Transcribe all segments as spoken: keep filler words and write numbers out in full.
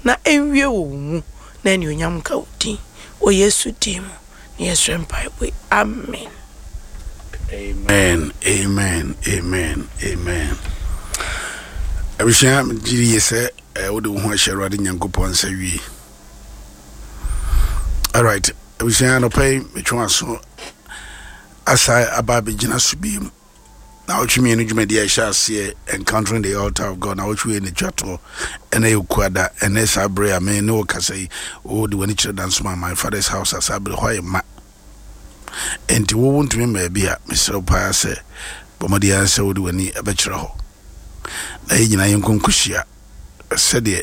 na enwie wo mu na ni onyam ka odi o Yesu dim na Yesu empai we amen. Amen, amen, amen, amen. Abisham jiri yese e wo de wo ho ahye de Nyankopon sa wie. All right, abisham no pay metwa so asa ababe gina so bi mu. Na otwemi enu dwumadi a hyase encountering the altar of God. Na otwe ni twato ene yokuada ene sabre ame ne okasai o de wani kire dance my father's house asabre hoye ma. Enti wo wontumi ma bia mesero pa se bomodi anse wo de wani abekire ho. Na yigina yenkonkuhia se de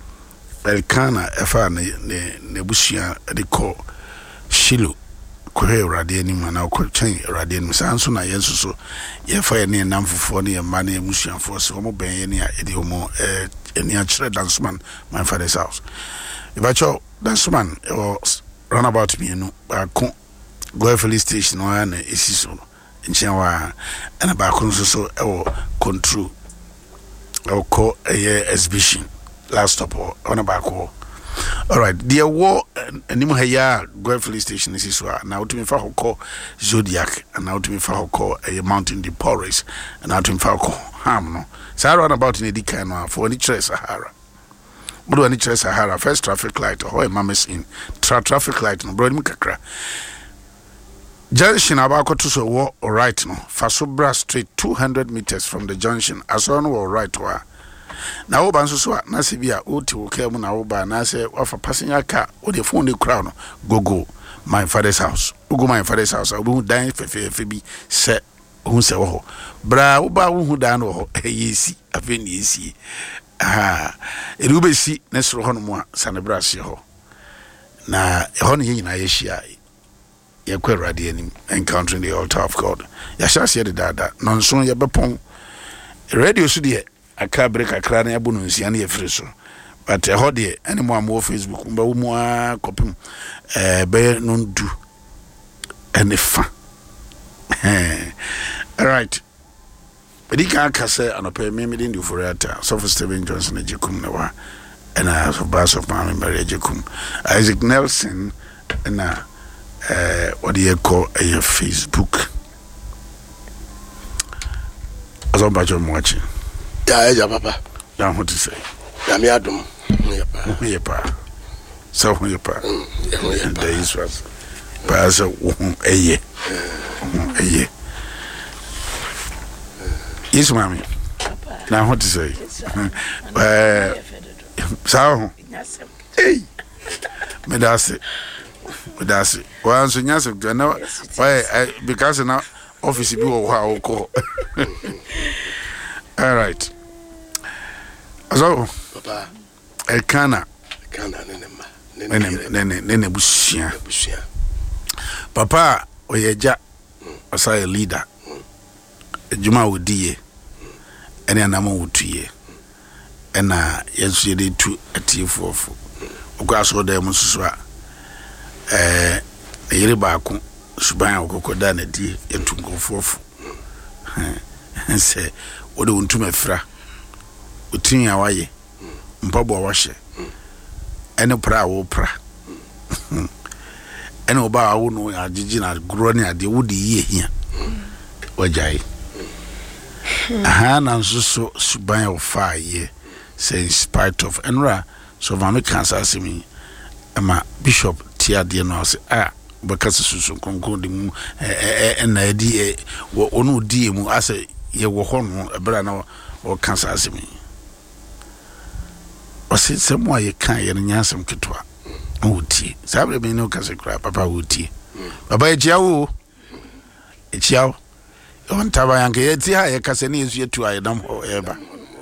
Elkana efa ne ne busia de ko Shilo kwe urade ni mana ko chen urade ni sanso na yenso so ye fa ye ne namfofo ne ye ma ne musuafo se omo ben ye ne a edi omo eh eni a kire danceman my father's house ibacho danceman was run about me no ba ko go police station no na esiso no nchen wa na ba ko so so e wo control e ko e exhibition last stop on ba ko. All right, the war animu haya go police station is so now to me fa hoko Zodiac and now to me fa hoko a mountain the Porres and now to me fa hoko ham no so run about in the kind for any trace Sahara but any trace Sahara first traffic light or mamas in tra traffic light no bro mi kakra junction abako to so war all right no Fasobra Street two hundred meters from the junction as on all right wa na wo ban so so na se bia o ti wo ka mu na wo ba na se wa fa passenger car o de phone de crown no go go my father's house o go my father's house o bu dan fefefe bi se hu se wo ho bra wo ba wo hu dan no ho yesi afi ni yesi aha e ru be si na soro ho no mu a sane bra se ho na e ho no ye nyina ye hia ye kwa rade anim encountering the altar of God ya sha se de dada no so ye bepon radio so de aka break akra na yabo no nsia na yefre so but e ho de any mo am Facebook mba wo mu a kopim eh be no ndu ene fa all right bedi ka ka say anope me me din du forata so for Stephen Johnson ejekum na wa and so bass of my Mary ejekum Isaac Nelson na eh what do you call a Facebook aso ba jo mo achi ya ya papa ya what to say ya me adum ya pa ya pa so ya pa ya there is was pa so eye eye yes mami now what to say eh sao hey me that's it me that's it wa so nya so na why because now office bi wo ha wo ko all right. So, Papa, Elkana, Elkana, nene, nene, nene, bushia, bushia. Papa, oyeja, asa a leader. Juma udiye, ene anamo utuye, ena yesu yede tu ati fofu. Okwa so da mu suswa. Eh, yere baako suban okokoda na die etu ngofofu. Se ode untuma fra. Utin ya waye mpabo wahye ene pra wo pra ene oba wo no agigi na gro ne ade wo de yie hia wajai aha na nsuso suban o fa ye say in spite of enra so vame cancer simi ama bishop tia de no say ah bakase susu konkon de mu eh na edi wo onu di mu ase ye wo ho no ebra na o cancer simi ose semo aye kan ye nyansem ketwa wuti sabre me no kase kra papa wuti baba ejiawo ejiawo on taba yanke ye ti ha ye kase ne yesu yetu aye dam ho eba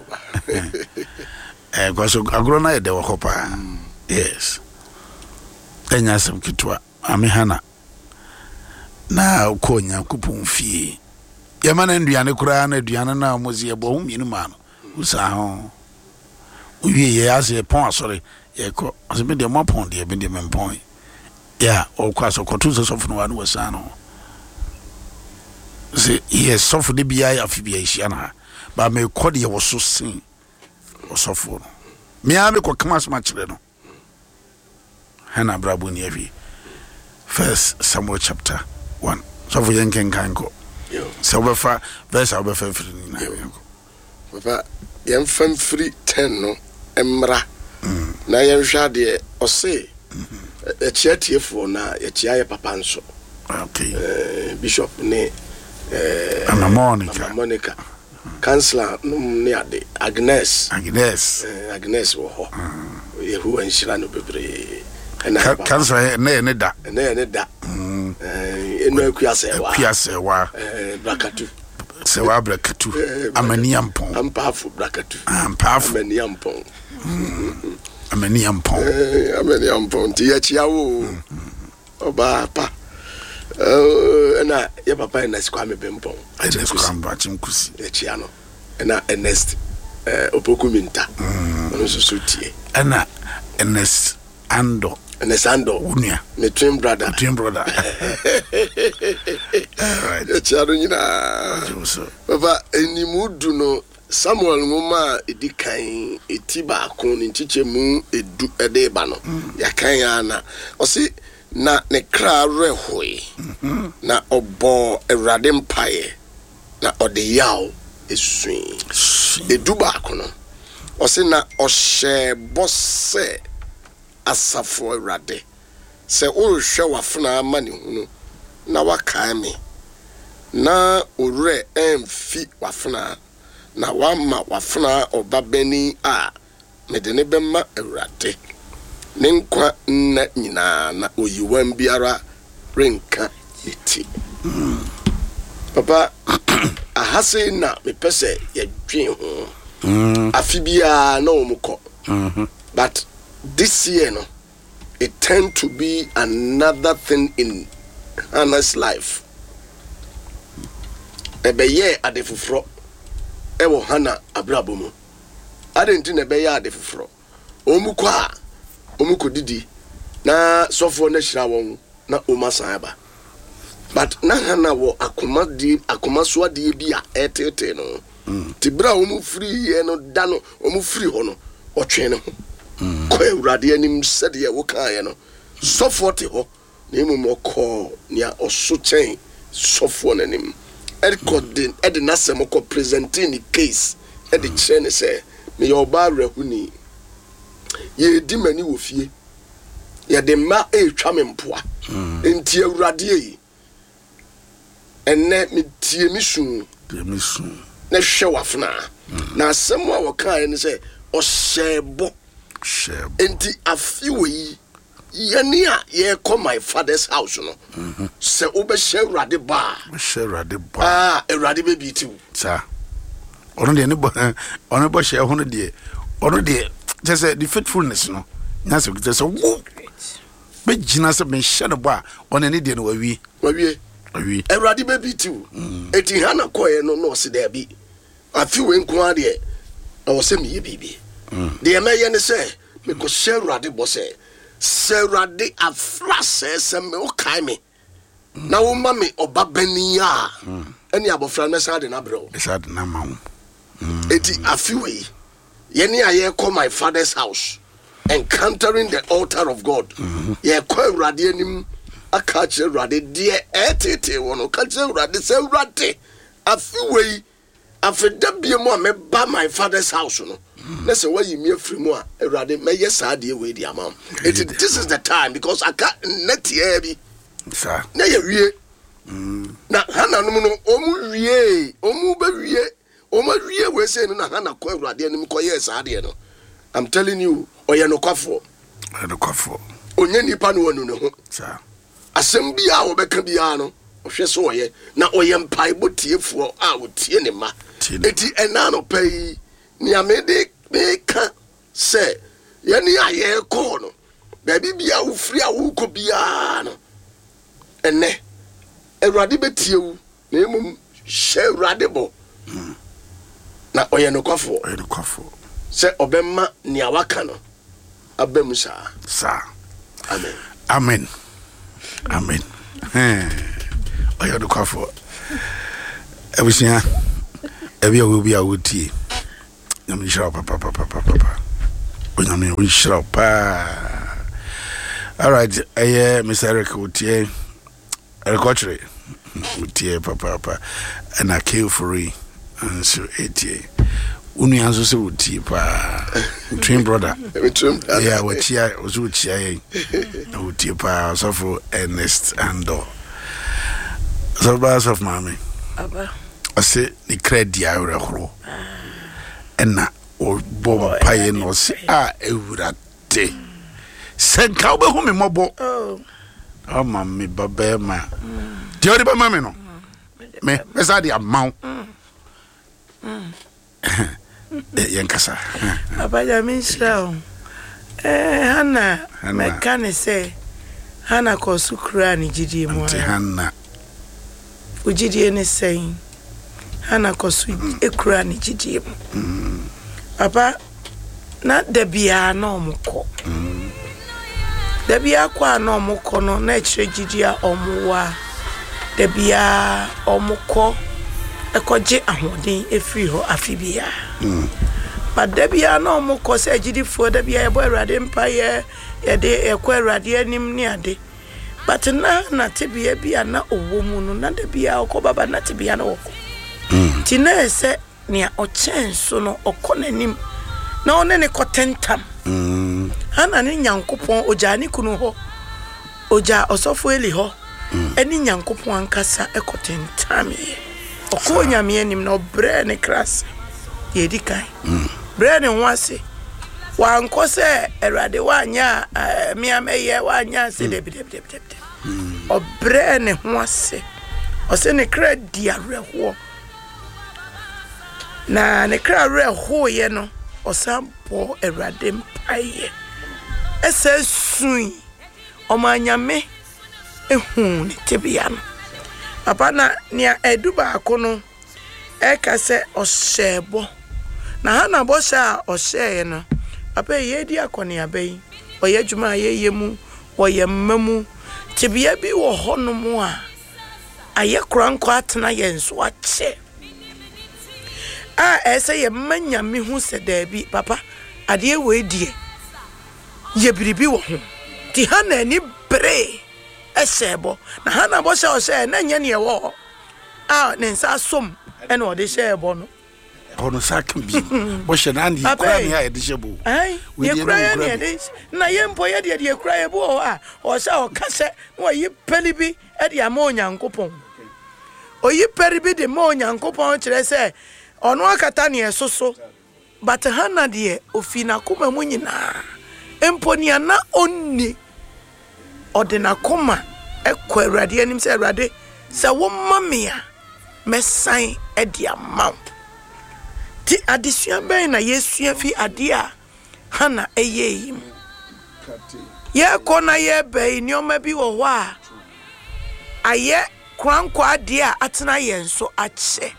eh goso agro na ye de wo hopa yes enyasem ketwa amehana na ukonya kupun fie ye mana nduane kura na aduane na mozi ye bo hu mienu ma no usa ho uye ye ase pon asore ye ko asebe de mo pon de be de mempon ya o kwa so kotu so sofu no wa no wasa no se ye sofu de bia ya fi bia hia na ba me ko de wo so sin o sofu no me a me ko kama so ma kire no hana brabo ni afi First Samuel chapter one so for yen ken kan ko yo so be fa verse obe fa free ni na ko papa yen fam free ten no emra na yen hwa de o se e chiatiefo na ye chia ye papa nso okay eh bishop ne eh Anna Monica Anna Monica Councillor ne ade Agnes Agnes eh, Agnes wo ho yehu anhira no bebre Ka Councillor ne ne da ne ne da eh eno akua sewa akua sewa eh brakatu sewa brakatu amani ampon ampafu brakatu ampafu amani ampon amani ampon eh amani ampon ti ya chiawo oba pa eh na ye papa na sikwa me bempon ene sikwa mba chimkusi e chia no na Ernest eh opoku minta ono so so tie ana Ernest ando Ernest ando unia me twin brother twin brother right e chia no nyina papa enimudu no Samuel ngoma edikan etiba akon ni nchichemu edu ede ba no yakan ana osi na ne kra rehoi na obo Ewurade mpaye na ode yaw esui edu ba akon no osi na ohye bose asafo Ewurade se o hwe wafuna amane hunu na wakan me na ore emfi wafuna na wama wafuna obabani a medene bemma Ewurade ne nkwa na nyina na oyiwan biara renka iti papa ahase na mepese yadwen ho afibia na omuko but this year no it tend to be another thing in Hannah's life ebeye adefufro ewo Hannah abrabomu adenti na be ya adefufro omuko a omuko didi na sofo na hira won na omasan aba but na Hannah wo akoma di akoma so ade bi a etete no tibra omu free ye no da no omu free ho no otwe ne ho ko Ewurade anim sede ye wo kan ye no sofo te ho na emu moko nia oso chen sofo nanim Edcodin Edna Semoko presenting the case at the chain say me your bar rehuni ye di mani wo fie ye de ma e twa me mpoa enti Ewurade yi enne me tie mi sun mi sun na hwe wafna na asem a wo kan ne say o shebo shebo enti afiwe yani a ye come my father's house no se obe she Ewurade ba she Ewurade ba ah Ewurade be bi ti sa ono de ne bo ono bo she ho no de ono de just the faithfulness no na se just wo be gina se be she no ba ono ne de no wawie wawie wawie Ewurade be bi ti eti Hannah koye no no se da bi afiwe nko ade na wo se me ye bibi de e meye ne se me ko she Ewurade bo se Ewurade afrase se me o kai me na wo ma me obabani a eni abofra me sa de na bro e sa de na ma wo eti afiwe yeni aye call my father's house encountering the altar of God ye ko Ewurade anim aka che Ewurade de etete wono ka che Ewurade se Ewurade afiwe afeda bie mu a me ba my father's house no na se wa yimi afiri mu a Ewurade me yes ade we di amam it this is the time because aka netie bi sa na ye wie na Hannah no no omu wie omu ba wie omu wie we say no na Hannah ko Ewurade anim ko yes ade no I'm telling you oye no kwafo oye no kwafo onye nipa no wonu ne ho sa asem bia wo beka bia no ohwe so oye na oye mpai botiefo a wo tie ne ma eti ena no pai ni amede beka se ye ni aye ko no ba bibia wo firi a wo ko bia no ene Ewurade betiewu na emum hye Ewurade bo na oye no kwafo oye no kwafo se obemma ni awaka no abem sa sa amen amen amen eh oye no kwafo ebusia ebi obi a wotie na me shira papa papa papa onyame wo shira pa. All right, eh Mister Eric Otie Eric Otie papa papa and I care for it and so etie unu yanso se Otie pa twin brother yeah what ya was Otie Otie pa so for Ernest Ando so bas of mommy aba I say the credit ya horo and na o bo paye no se a ewurate senka obe hu me mobo oh oh mammy baba ma di odi ba mammy no me esa di amount mm yen kasa abaja min shao eh hana me kan say hana ko sukura ni jidie mu anti hana ujidie ne say hana ko su ekura ni jidie mu mm papa na debia na omko mm debia kwa na omko no na ekire jidia omwa debia omko ekoje ahoden efiri ho afibia mm but debia na omko se agidifo debia ebo awrade mpaye ye de ekwa awrade anim ni ade but na na tebia bia na owo mu no na debia okobaba na tebia na woko mm ti na ese nia ochenso no okonanim na one ne kotentam mm ana ne nyankopon oja ni kunu ho oja osofo eli ho eni nyankopon ankasa ekotentam ye oko nyame anim na obre ne kras ye dikai mm bre ne nwase wa nkose erade wanya miameye wanya se de de de de obre ne nwase ose ne kra diareho na ne kra reho ye no osampo erade mpaye ese sui omanyame ehun ne tebia no papa na nia eduba akono e ka se oshebo na hana bo sha oshe no papa ye di akone abai oye djuma ye yemu oye mmamu tebia bi wo honomu a aye kranko atena ye nso ache a ese ye manyame hu se da bi papa ade we die ye biribi wo ho ti hana ni bre esebo na hana bo sha oshe na nya ne wo a ne nsa som ene o de shebo no ono sakam bi bo she na ndi kura ne ya de shebo ai ye kura ne de na ye mpo ye de de kura ye bo a o sha o kase no yi pelibi e de ama onyankopon o yi peribi de ma onyankopon kire se ono akata ne esoso but hana de ofina kuma mu nyina empo ni ana onni odena koma ekwa awrade anim se awrade se wo mamia mesan e de ama ti adesua ben na yesua fi ade a hana eyeyim ye kona ye be ni oma bi wo ho a aye kranko ade a atena ye nso ache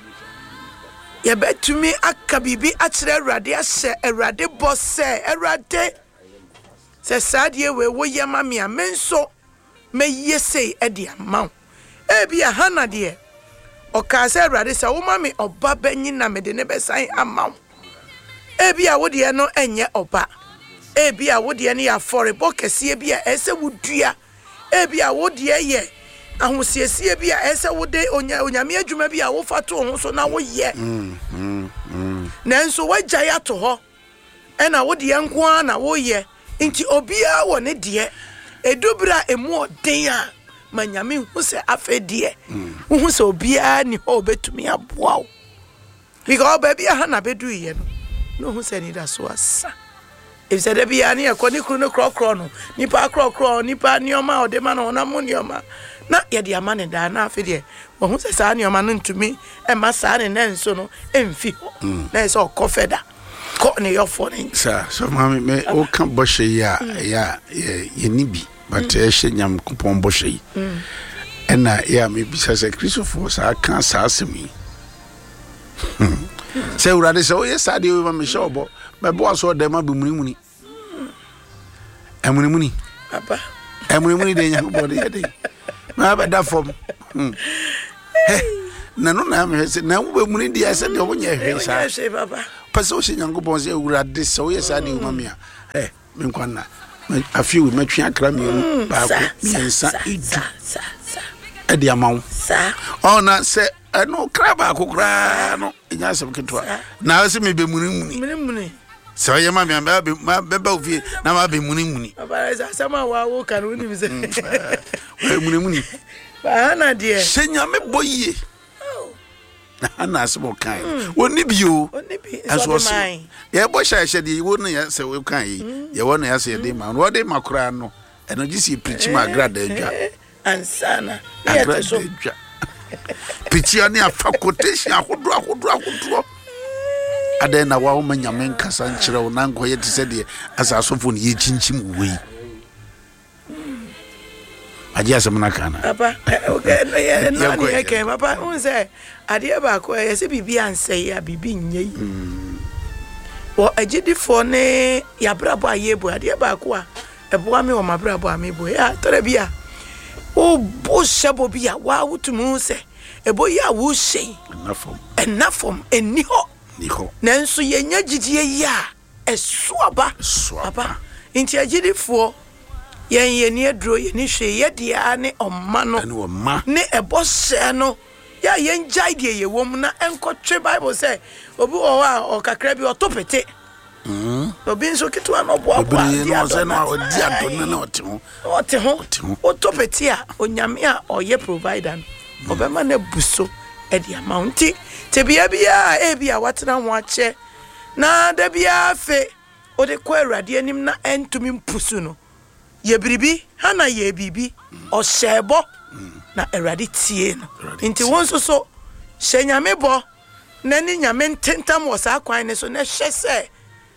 ye betumi akabibi akire awrade ahye awrade bose awrade se sadie we wo ye mamia menso me yesei e de amaw e bia hana de o ka se awrade se wo mami oba banyi na me de ne besan amaw e bia wo de no enye oba e bia wo de ne ya fore bokese bia ese wudua e bia wo de ye ahosiesie bia ese wo de onya onyame adwuma bia wo fato ho so na wo ye mm mm nanso wagya ya to ho e na wo de nko na wo ye nti obia wo ne de edubra emu oden a manyame hu se afedie hu se obia ni ho betumi aboa wo because baby ha na bedu ye no no hu se ni da so asa if se de bia ni ekoni kru no krokro no nipa krokro nipa nioma odema no na mu nioma na ye de amane da na afedie wo hu se sa nioma no ntumi e ma sa ne nenso no emfi ho na e se okofeda ko ne yo for ne sa so mami me o kan bo hye ya ya ye ni bi but e hye nyam kupon bo hye ena ya me bi se Christopher sa kan sa asemi se urade se o ye sa de o me hye obo me bo aso de ma bumuni muni emuni muni papa emuni muni de nyam bo de de ma ba da fom na no na me se na wo bumuni de ase de o nya hwe sa papa pese o se Nyankopon se awurade se o yesa de uma me a eh me nkwana afi we matwe akra me ba ko miensa edu e de amawo sa ona se no kraba akokra no nya se ketwa na se me be muni muni muni muni se o ye ma me ba be ba ofie na ma be muni muni aba sa sama wa wo kan woni bi se muni muni ba na de se nya me boye na asebo kan woni bio oni bi so so ye bo sha sha di woni ya se we kan yi ye woni ya se de ma no de makura no eno ji si preach ma grada adwa ansana ye so preach ani afa quotation ahodo ahodo ahodo ade na wa wo manyame nkasa nkire wo nan koye te se de asasofo ne ye chinchim wei aje asemna kana papa okay na ni eke papa unse ade ba ko ye se bibi ansai ya bibi nyei wo agidifo ne ya brabo ayebo ade ba ko a ebo ame wo mabrabo amebo ya tore bia o bo shebo bia wa wutumu se ebo ya wo hye enafom enafom eniho niho nanso ye nya gidie ya esuaba papa inti agidifo yen ye ni adro ye ni hwe ye dia ne omma no ene wo ma ne ebo hye no ya yen jai die ye wom na enkotwe bible say obi o wa o kakra bi otopete mm obi nso kitwa no bo abo dia no na odi adon na ote ho ote ho otopete a onyame a oye provider obema na buso e dia mounti te bia bia e bia watena ho ache na da bia fe o de kwa awurade anim na entumi mpusu no ye biribi hana ye bibi o shebo na awurade tie no nti wonso so shenyame bo na ni nyame ntentam wo sa kwan ne so na hwese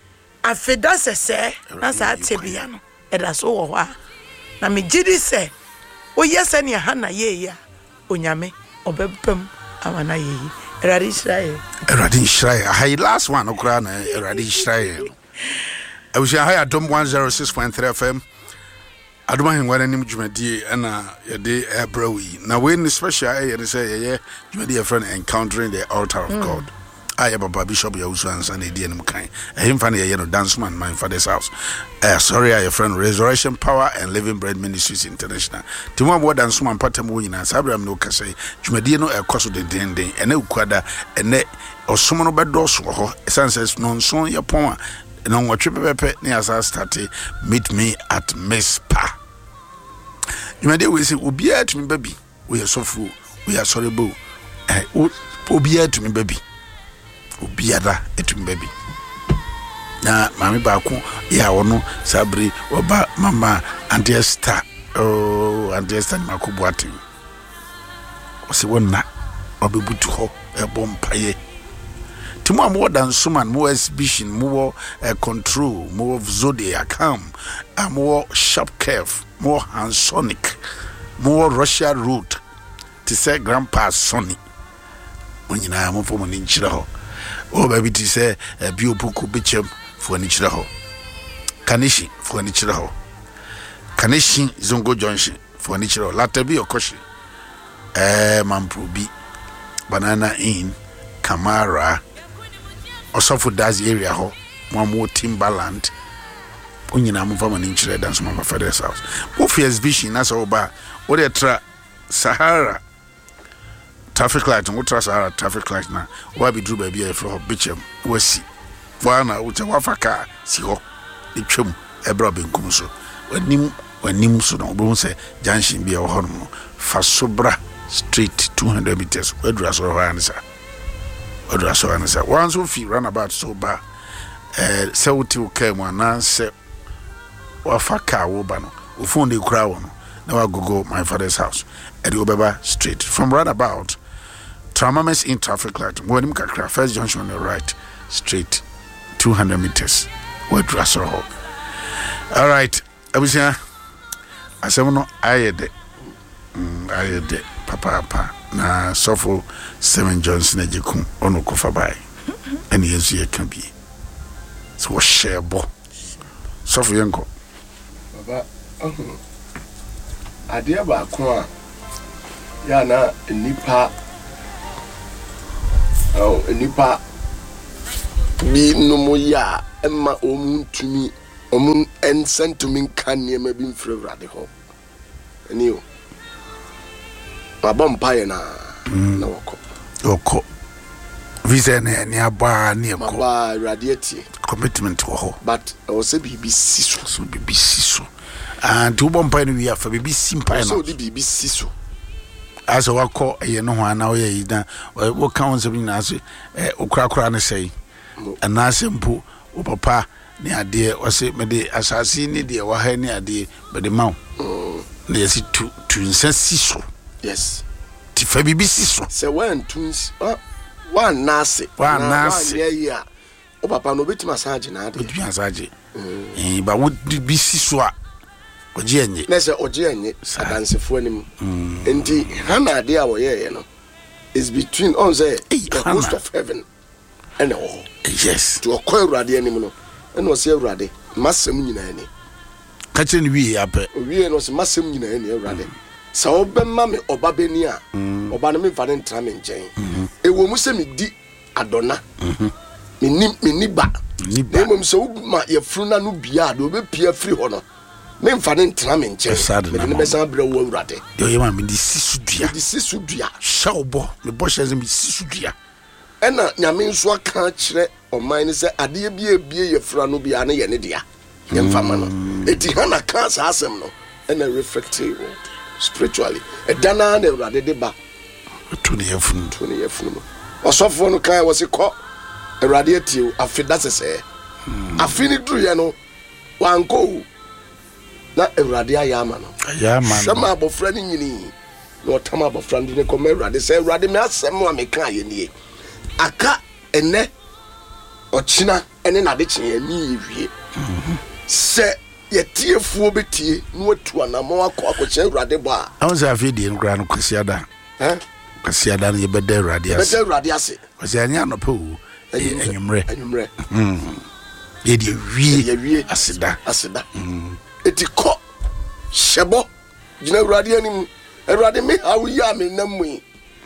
afeda sese na sa tebia no eda so wo ho na me gidi se o yese ne hana ye ya onyame obebem amana ye awurade Israel awurade Israel hay last one okra na awurade Israel I was here at Dom one oh six point three F M. Aduma hengwana nim dwumadi na ye de abrawi na we ni special eh ye say ye dwumadi your friend encountering the altar of mm. God aye baba bishop ya usu ansa na die nim kan ehim fa na ye no dance man my father's house eh sorry aye friend Resurrection Power and Living Bread Ministries International timo abo dance man patam wo nyina sabram no kase dwumadi no ekoso de den den ene ukwada ene osomo no bedo so ho sense no nso ye pon no watwe pepe ne asa start meet me at Mespa. You may we say obia to me baby we are sofu we are sorry bo eh obia to me baby obia da to me baby na mami ba ko ya wono sabri oba mama Auntie Esther oh Auntie Esther makobuati o se wonna obebutu ho e bompaye timo am wodan suman mo exhibition mo uh, control mo zodiac cam mo sharp curve mo hansonic mo Russia route to say grandpa Sonny onyina mo fomo ni nchira ho o baby ti say biopuku bechem fo ni nchira ho kanishi fo ni nchira ho kanishi zongo junction fo ni nchira ho latabi okoshi eh mamprobi banana in Kamara Osofo das area ho mo Timberland onyina mo fama ni nchire dance my father's house mo fears vision na so ba wo de tra Sahara traffic light wo tra Sahara traffic light na wo bi dru ba bia e fro Bichem wasi wana wo che wafaka si ho e twem e bra benkum so wanim wanim so no bo se junction bia wo ho no Fasobra street two hundred meters we dra so ho ansa Odra so anasa once we feel run about so ba eh se wuti uke mu ananse wa faka wo ba no wo phone dey kura wo no na wa gogo my father's house e dey obeba street from roundabout Tramames in traffic light wonim kakra first junction on the right straight two hundred meters we dra so ho all right abusia asem no ayede mm ayede papa papa na sofo Seven Johnson ejiku onu kofa bai eni yesu ye kan bi so share bo sofo yenko baba ade ba ko a ya na nipa oh nipa bi no mo ya emma omu ntumi omu ensentumi nka niema bi mfiri Awurade ho ani o abom paye na na wako wako visa na ni aba na eko ba Awurade atie commitment wo ho but o se bibi siso so bibi siso and to bom paye no wi afa bibi simpa so no di bibi siso aso wako eye no ho ana wo ye da wo kan so bi na so eh okura kura ne sei ana sempo wo papa ni ade o se me de asase ni de wa ha ni ade be de maw na yesi tu tu nsa siso yes ti fa bibi siso se wan tuns wan nase wan nase ya o papa no betima saje na ade betima saje eh ba wo bibi siso a oje enye na se oje enye adansefo anim enti hana ade a wo ye no is between on say the host of heaven and oh yes to akwa Awurade anim no eno se Awurade masem nyina ani ka kire ni wi ape wi no se masem nyina ani Awurade sa obemma me oba beni a oba no me fa ne ntra me nchen ewo mu se me di adona me ni me ni ba ni ba mo se ma ye furu na no bia do be pia firi ho no me mfa ne ntra me nchen me ne be san bra wo Awurade yo ye ma me di sisu dua di sisu dua sha obo me bo hye me sisu dua ena nyame nso aka kire oman ne se ade bia bia ye fura no bia ne ye ne dia ye mfa ma no eti hana ka sa asem no ena reflective spiritually e dana na Awurade de ba to ne yefunu to ne yefunu osofo no kan wo se ko Awurade atie afida sese afini duru ye no wanko na Awurade ayama no ayama no sama abofra ni nyini no tama abofra ndi ne ko Awurade se Awurade me asem wa me kan ye nie aka ene ochina ene na de kyen ani wie se yetiefuo betie no watu anamo akọ akọche Awurade bo a awon se afi di nkra no kwasiada eh kwasiada no ye beda Awurade ase beda Awurade ase kwasi anya no pe o enyumre enyumre mm ye di wie ye wie aseda aseda mm etiko shebo gina Awurade anim Awurade me hawo ya me namu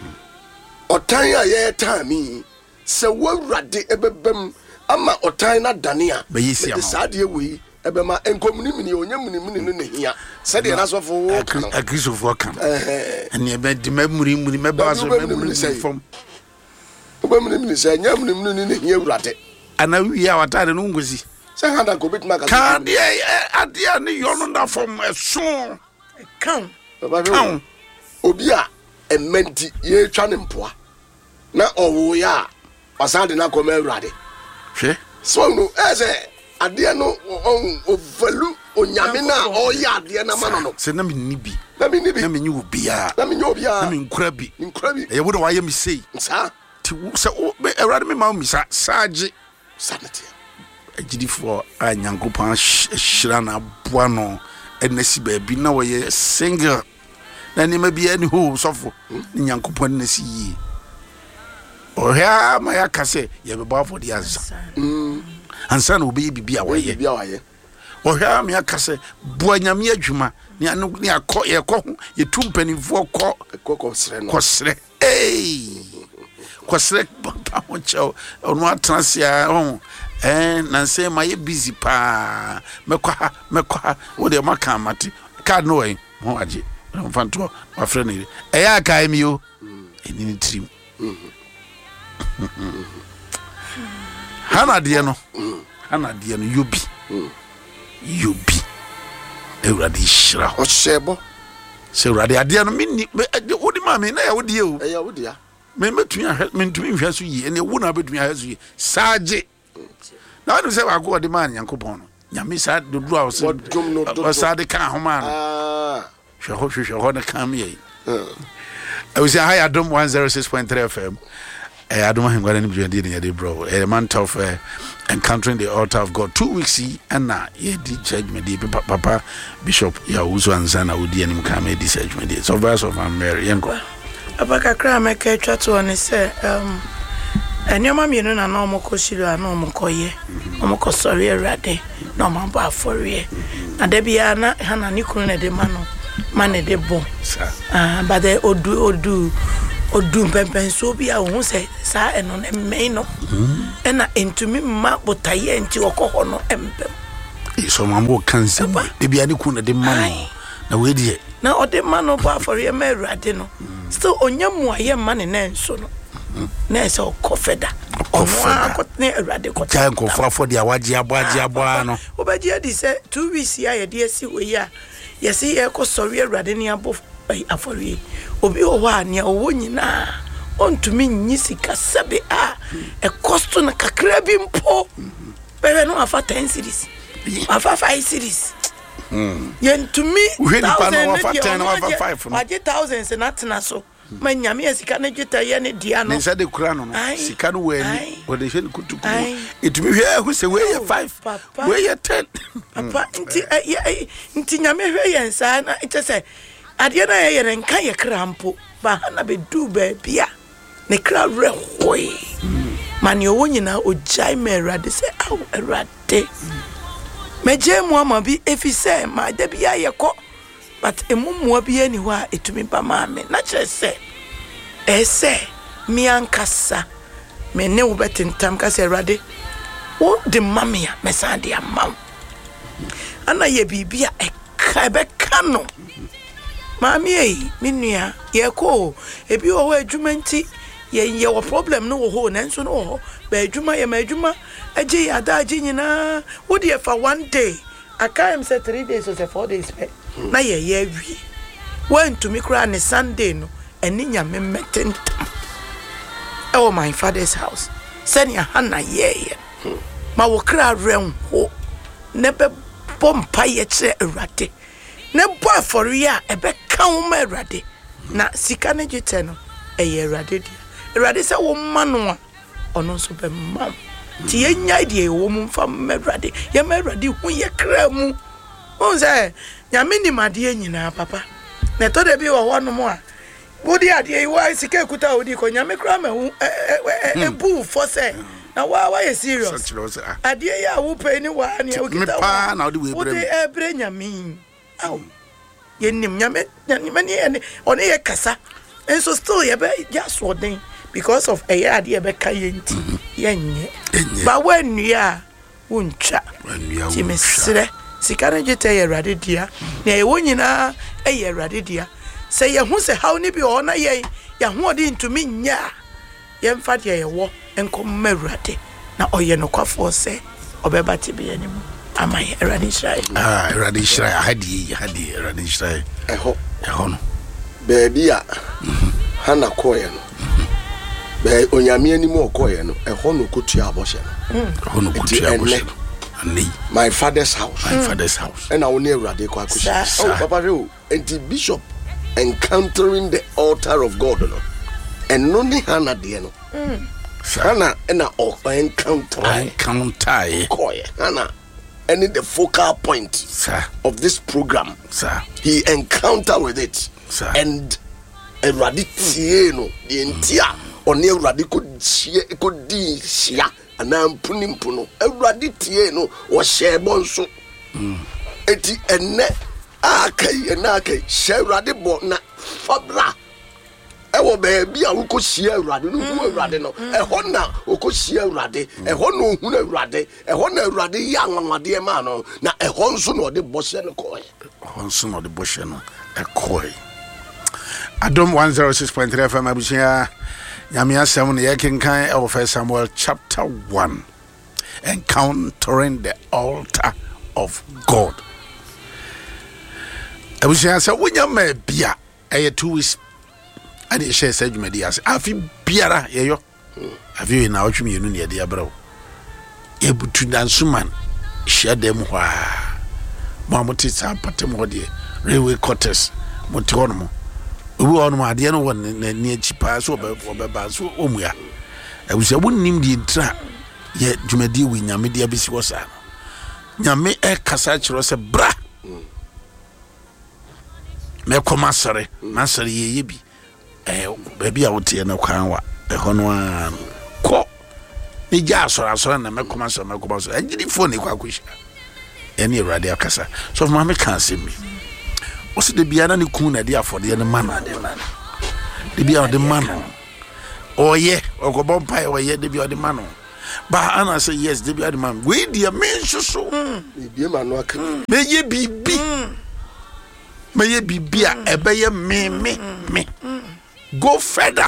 otan ya ye tami se wo Awurade ebebem ama otan na dania be yisi ama sade we ebema enkomunimini onyamunimini no nehia sade na sofo wo kan akrisofo kan eh ene ebe di mamuri muri meba so mamuri fom obamunimini se nyamunimini no nehia Awurade ana wi a watade no ngosi se handa ko betima ka ka de ade a ne yono da fom eso kan kan obi a ementi ye twa ne mpoa na owo ya asade na koma Awurade hwe so no eze ade no on ovalu onyame na oya ade na ma no se na me ni bi na me ni bi na me nyi obi a na me nyi obi a na me nkura bi nkura bi e wodo wa ye mi sei sa ti se Awurade me ma mi sa saje sanity agidifo a Nyankopɔn hyira na boa no enesi ba bi na wo ye single na ni ma bi ani ho sofo Nyankopɔn na si yi ohia ma ya kase ye be ba for the answer mm ansa na obi bibi a wo ye bibi a wo ye ohia ma ya kase boa nyame adwuma ni anu ni akọ ye kọ ye tumpanifo kọ kokko sre no kọ sre eh kọ sre pa ho chao onu atrasia ho eh na say ma ye busy pa mekwa mekwa wo de maka mate card no eh ho age mfanto ma frɛ ne eh ya kai mi o eni ni trim hana de no hana de no yobi yobi Awurade hyira o shebo se Awurade ade no minni wodi ma me na ya wodi o eh ya wodi a me metumi ahwe me ntumi hwe so yi ene wu na betumi ahwe so yi saje na wonu se wa go de ma Nyankopɔn no nyame sa dodo a so o sa de kan ho ma no ah hwe ho hwe ho na kan me yi I was a high Adam one oh six point three F M. I don't have any idea, bro. A month of uh, encountering the altar of God. Two weeks, and now, ye did judge me, Papa Bishop Yahuzo and Zana Udi and Mkame, this judgment. So, verse of Mary, Yanko. Abaka cram a catch to and say, um, and your mammy, no, no more Koshiro, no more Koye, no more Kosoria Rade, no more bar for ye. And there be Anna, Hannah Nicola de Mano, Mane de Bon. Ah, but they Odu Odu. odum pempenso bi a wo se saa eno ne men no ena entumi ma botaye enti okoho no empem so mambo kansa de bia ne ku na de man na we die na ode man no ba for ye ma Awurade no still onyamu aye man ne nenso no na se okofeda onwa akotne Awurade ko ja ko fafo de awaje abaje aba no obaji adi se two weeks ya ye de asi we ya yesi ye ko sori Awurade ne abo afori obi o wa ne owo nyina ontumi nyisi kasabe a e cost na kakra bi mpo bebe no afa ten series afa five series mm yentumi we ni pa no afa ten na afa five no aje thousands na tena so manyame asika na gita ye ne dia no nsa de kura no sika no we ni o de hwe kutuku itumi hwe hu se we ye five we ye ten papa nti nti nyame hwe ye nsa na ite se ade na ye ye nka ye krampo ba na be du ba bia ne kra rehoi mani owo nyina ojai me Awurade se aw Awurade meje mu ama bi efise ma da bia ye ko but emumua bi ani ho a etumi ba ma me na kire se ese mi ankasa me ne wo betentam ka se Awurade wo de mamia me sa de amam ana ye bibia e ka be kano mami ei minua ye ko ebi wo ho adwumanti ye ye wo problem no wo ho na nso no ho ba adwuma ye ma adwuma agi ya da agi nyina wo de fa one day aka am say three days or say four days pe na ye ye wi when to me kra ne Sunday no eni nyame metentam oh my father's house send ya hana ye ye ma wo kra ren ho ne be bompa ye kire Awurade ne bo afori a ebe ka wo ma Awurade na sika ne gite no eye Awurade dia Awurade se wo ma no a ono so be mam ti ye nya die wo mu fa ma Awurade ye ma Awurade hu ye kra mu on say nyame ni made nyina papa na to de bi wo ho no mo a wodi ade wo sika ekuta wodi ko nyame kra ma hu e bu for say na wa wa ye serious ade ya wo pe ni wa ne o kita pa na wodi we brem wodi e bre nyame aw ye nim nyame nyame ne one ye kasa enso still ye be just wording because of a year ade be kayenti ye nye ba wanua wontwa ti mesre sika na gite ye Awurade dia na ye wonyina e ye Awurade dia se ye hu se haw ni bi o na ye ya hu odi ntumi nya ye mfa de ye wo enkom ma Awurade na oye no kwafo se obeba ti bi anim amai Awurade Israel ah Awurade Israel hadi hadi Awurade Israel eho eho no baby a hana koye no be onyame anim okoye no eho no kotua aboshe no eho no kotua aboshe no ani my father's house my father's house and I will near Awurade kwa akushi oh papa re and the bishop encountering the altar of God no and no ni hana de no hana na o encounter encounter koye hana and the focal point sir of this program sir he encounter with it sir and Awurade tie no de ntia one Awurade ko tie ko di hia ana mpunimpu no Awurade tie no wo hyebo nso eti enne akai ena akai hye Awurade bo na fabra ewo be bia wo ko hia Awurade no hu Awurade no eho na wo ko hia Awurade eho no hu na Awurade eho na Awurade ya anwade ma no na eho nso no de bo hye no koy eho nso no de bo hye no e koy Adom one oh six point three F M abusia nyame asem ne yekenkan e First Samuel chapter one encountering the altar of God. Abusia say wonya ma bia e two weeks ade share say dwumadi ase afi biara ye yo afi na otwumi enu ne de abrawo e butu dansuman share dem ho a mo amoti sa patem ho de railway quarters mo ti hono mo we on ma de no won na ni achipa so obeba so omua abusia wonnim di ntra ye dwumadi wi nyame de abisi wosa nyame e kasa kiro se bra me koma sare na sare ye bi eh baby a wote na kwan wa e hono a ko ni ja asoro asoro na me koma sare me koma sare agidi phone kwa kwhia ene Awurade akasa so ma me kan se mi o se de bia na ne kun na de afode ne man de bia ɔde ma no ɔyɛ ɔkɔbɔ mpa ɔyɛ de bia ɔde ma no ba ana say yes de bia de ma we dia me nsoso bia ma no aka me ye bibi me ye bibi a ebeye me me me go further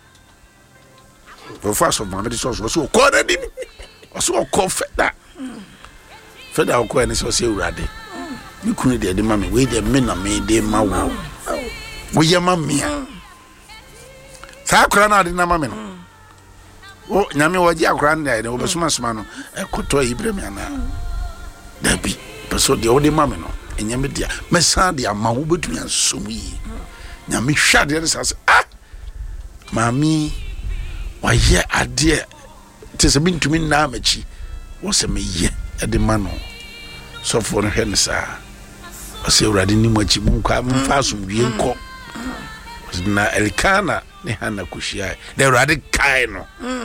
go fast of my so so so ko na di so ko further further ko ni so say urade me kunu de de ma me we de me na me de ma wo wo ye ma me a sa akra na de na ma me no o nyame wo ji akra na de wo besuma suma no ekoto ibrahim ana dabi peso de wo de ma me no enyame dia me san de ama wo betumi ansom yi nyame hwa de ne sase ah mami wa ye ade te se bintumi na machi wo se me ye e de ma no so for no hwe sa o se urade ni mo achi mu kwa mfa asomdwe nko na elkana ne hana kushia de urade kai no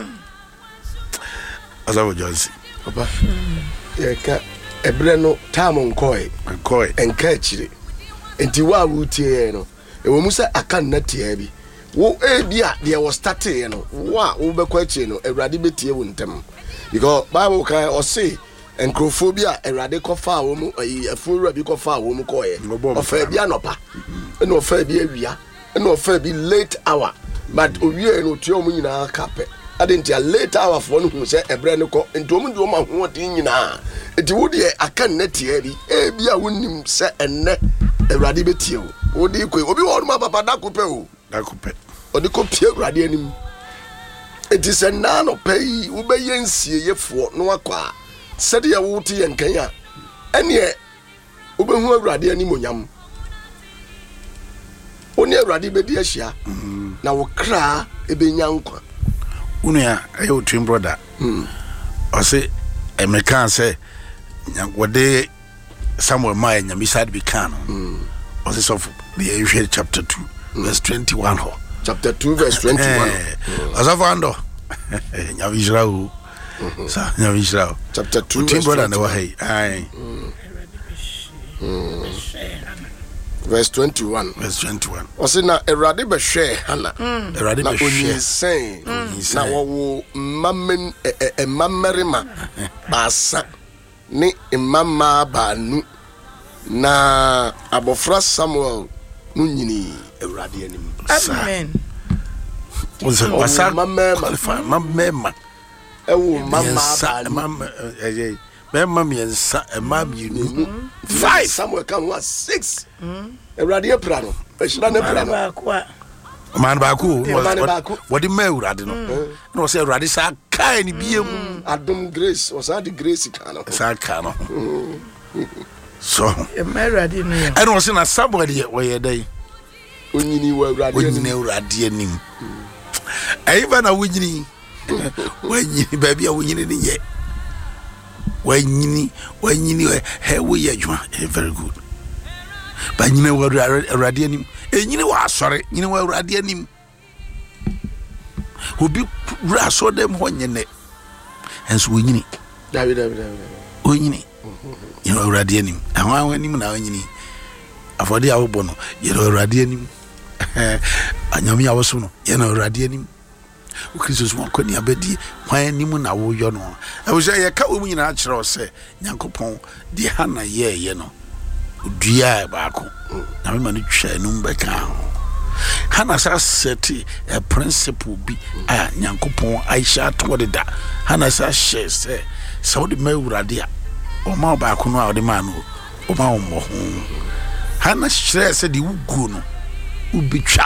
azawo jonsi papa ye ka ebre no tam nkoi nkoi enka achire enti wa wutie no e wo musa aka nnatia bi wo e bia de wo start e no wa wo be kwa achire no ewrade betie wo ntem because bible kai o say enkrofobia ewrade kofa wo mu afuura bi kofa wo mu koye ofa bia nopa eno ofa bia awia eno ofa bi late hour but owie no tio mu nyina kape adentia late hour for no hu se ebre ne ko enti omu de o ma ho de nyina enti wo de aka nnatia bi e bia wonim se enne ewrade betie wo wo de ko obi wo no papa da kope o da kope o de ko pie ewrade anim enti se na no pay wo be yensie yefo no akwa sede ya wo te yenkan a ene wo be hu ewrade anim onyam oni ewrade be di ahia na wo kra e be nyankwa unu ya ayo twin brother mm o se emeka se wode Samuel Maya nyami sad be kan mm o se so the Ephesians chapter two mm. verse twenty-one ho chapter two verse twenty-one azafa ando nyami Israel sa nyami Israel chapter two twin brother na wa hey ai verse twenty-one verse twenty-one o se na erade be hwe hana erade be hwe sen na wo mammen e mammerima basa ni imama banu na abofra Samuel no nyini erade anim amen wasa mamma mamma ewo mama banu mamma eh Mama miensa ema bienu five Samuel kan wa six ewrade epra no ehira na epra no man ba ku wodi ma ewrade no na o se ewrade sa kai ni biemu adom grace o sa di grace kan no sa kan no so e ma ewrade no ya e no se na Samuel ye wo ye dai onyini wa ewrade ni onyini ewrade anim ayi ba na wonyini wonyini ba bia wonyini ni ye wanyini wanyini he wo ye adwuma very good ba nyine wo awrade anim e nyine wo asore nyine wo awrade anim obi ra so dem ho nyene enso wo nyini david david david wo nyini nyine wo awrade anim ahwa ahwa anim na wanyini afode a wo bo no ye wo awrade anim anyame a wo so no ye na awrade anim o Christus won kwani abedi hwan nimu na wo yo no e wo sha ye ka wo mu nyina kire o se Nyankopon di ha na ye ye no dua ba ko na me ma no twa num be ka ha na sa seti a principle bi a Nyankopon aisha to de da ha na sa she se se wo de ma wurade a o ma ba ko no a wo de ma no o ma wo mo ho ha na shire se di wugu no ubitwa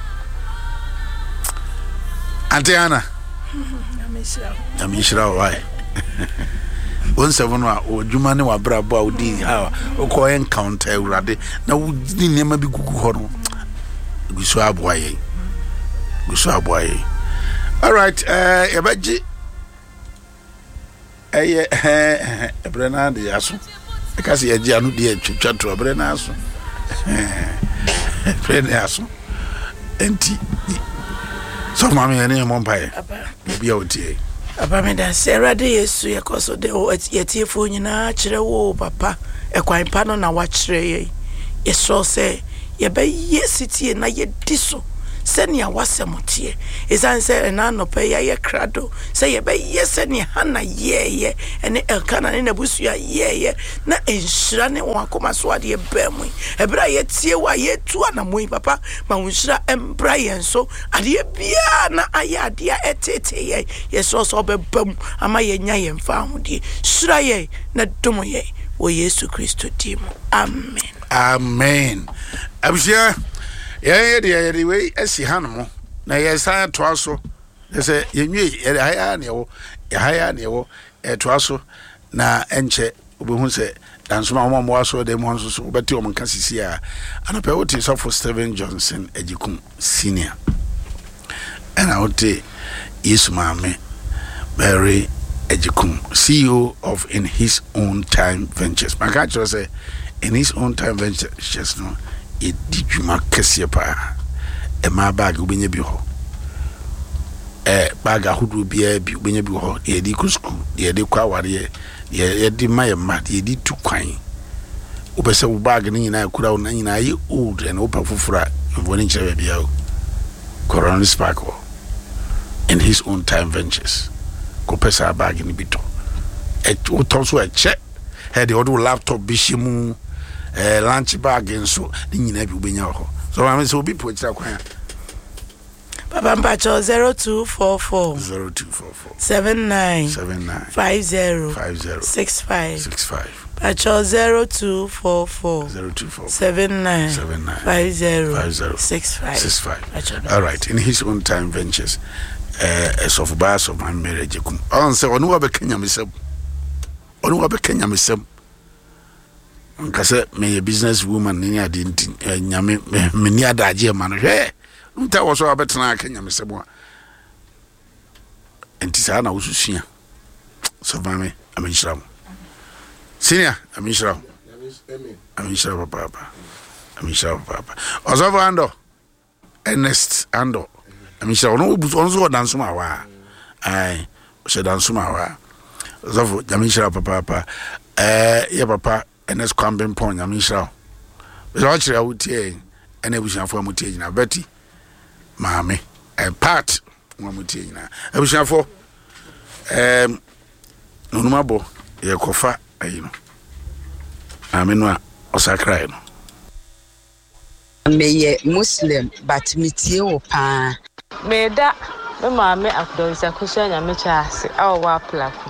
Antiana Amishra why one seven wa odwuma ne wa brabo a odi ha o ko encounter urade na wudi nema bi gugu ho no guso aboaye guso aboaye all right eh ebaji eye eh ebrena de aso e ka se yaji anu de twetwa to ebrena aso ebrena aso enti so mama ene mo mpae bi a otie Papa me da Sarah de Yesu ye koso de o yetie fo nyina kire wo papa e kwan pa no na wa kire ye ye so se ye be ye sitie na ye diso sɛnea wasɛm tie ɛsiane sɛ ɛna anɔpa yɛayɛ krado sɛ yɛbɛyɛ sɛnea Hana yɛɛyɛ ɛne Elkana ne n'abusua yɛɛyɛ na ɛnhyira ne wɔn akoma so adeɛ bɛɛ mu ɛberɛ a yɛtie wɔ a yɛtu anamo yi papa ma wo nhyira ɛmbra yɛn so adeɛ biara na ayɛ adeɛ a ɛtete yɛn yɛsɛ sɛ ɔbɛba mu ama yɛnya yɛn fa ahodie hyira yɛn na dom yɛn wɔ Yesu Kristo din mu amen amen abusua yɛyɛ de yɛde wei asi hanom na yɛsan toa so sɛ yɛnwie yɛde haya ne ɛwɔ yɛhaya ne ɛwɔ ɛtoa so na ɛnkyɛ wobɛhu sɛ dansoma wɔn a wɔwɔ so de mu nso so wobɛte wɔn nka sisi a anapɛ wote sɔfo Stephen Johnson Ajikum senior ɛna wote Yesu Maame Mary Ajikum, C E O of In His Own Time Ventures. My catch was say In His Own Time Ventures no it did you ma kese pa e ma bag ubenye bi ho eh bag ahudu bia bi ubenye bi ho e di ku school e di kwa ware e di maye ma e di tu kwan ubese u bag ni nyina kura u na nyina yi old and opa fufura woni nkyere bia o Corona Sparkle In His Own Time Ventures ko pesa bag ni bito e o tonso e che he de odo laptop bi shimu eh lunch bag nso ni nyina bi ubenya ho so am say obi po kira kwan Papa Mpacho zero two four four zero two four four seven nine seven nine five zero five zero six five six five Pacho zero two four four zero two four seven nine seven nine five zero five zero six five six five. All right, In His Own Time Ventures. Uh, of Bass of my marriage. On say, on what Kenya myself. On what Kenya myself. Because me a business woman, Nia didn't, Yami, Minia Daji man. Hey, that was all better than Kenya myself. And Tisana was senior. So, Mammy, I'm in Shram. Senior, I'm in Shram. I'm in Shram, Papa. I'm in Shram, Papa. Osavo Ando. Ernest Ando. I mean, so no, but also dance my wa. I said dance my wa. So, Jamisha, papa, eh, yeah, papa, and that's camping point. I mean, so it's actually out here, and it was for Mutina Betty, Mammy, and Pat, one Mutina. I was for um, no, no, mabo, yeah, cofa, you know. I mean, what was I crying? Me Muslim, but me too, pa. Me da me maame akdonsa kusha nya me chaase awo wa plako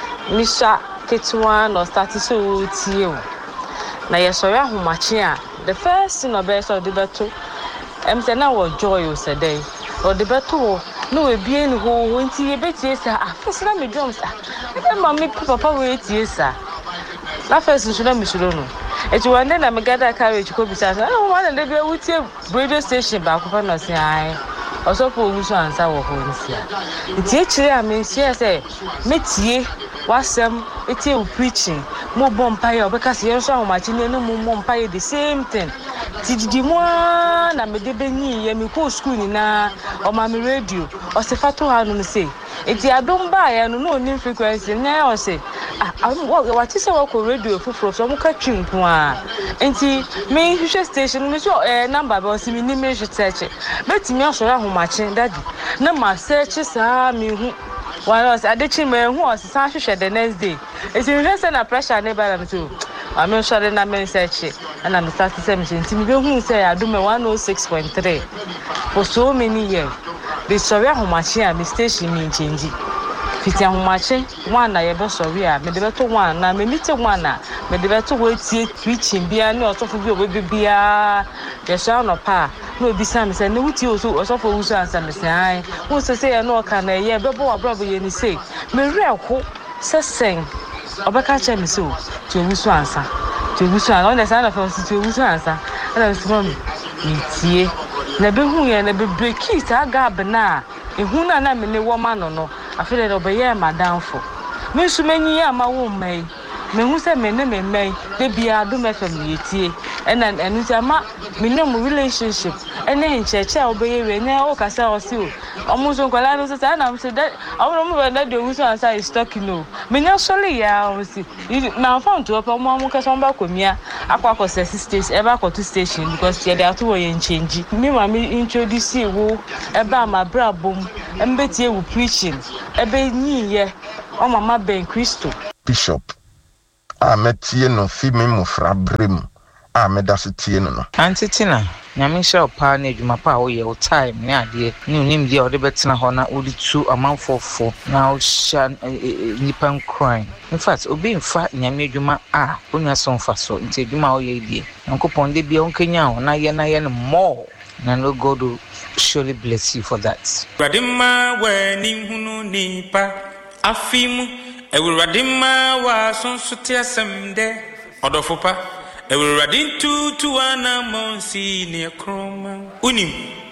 misha ketwa no start so tie o na yesori ahomache a the first thing obey so de beto em say na wo joy o sedey o de beto no we bie ni ho ho nti ye betie sa afese na me drum sa e maame papa we tie sa na first nso na misulo no eti wande na me gada carriage ko bisa sa o wa na de be wutie radio station ba ko fa no se ai also for who so answer wo ho nsia ntie kire a me nsia say metie wasem etie u preaching mo bompaye obeka se yenso ahomachi ne no mo bompaye the same thing tididi mo na me de benyi ye me ko school ni na o ma me radio o se fato ha no say eti adom ba ya no no ni frequency nya o say ah wa ti se wa ko radio fufuro so mo ka twinko a enti me hwehwe station me so eh number be o se me ni me hwehwe search betimi asoro ahomachi daddy na ma search sa me hu wa o se adechi me hu o se san hwehwe the next day eti me hwehwe na pressure ne ba na me so I mean, sorry, na me search and I'm starting to say, "Tim, you who say I do me one oh six point three for so many years. The sorry how much here, my station mean change. Fifty how much one I ever sorry, me the better one, na me meet one, me the better wait see preaching, be no so for you, baby, be a your son or pa. No, be some say, no, you so also for who's answer me say, who's to say, I know can I, yeah, but probably any say, me real hope, sing. Obeka che me so to wusu ansa to wusu an on the side of us to wusu ansa and I was from tie na be hu ye na be break it aga bna ehu na na me ne wo ma no no afele do be ye madam fo me su manyi ya ma wo mai me hu se me ne me mai de bia do me fam ye tie and and enu se ma me ne mo relationship ene ncheche a obeye we ne o kasa o si o almost on Colano said, I'm said that I don't remember that the reason I say is talking no. Menya surely ya was now found to up on Moka Samba Comia, Aqua stage, ever go to station because they are two way and change. Me, mammy introduce you about my bra boom and Betty will preaching. A baby, yeah, oh, Mamma Ben Christo. Bishop, I met you no female fra brim. Ah, me that's it, you know. Auntie Tina, Yami shall parnage my power your time, near dear. You name the other better honor only two a month for four. Now shan nippon crying. In fact, obeying fat Yami Juma ah, when your son for so into Juma ye dear. Uncle Ponde be on Kenya, Nayan Nayan more. And no God will surely bless you for that. Radima when Nimuno Nipa Afimu, I will Radima was on Sotia Semde, Odofopa. I will run into to an amount see near Chroma. Unim.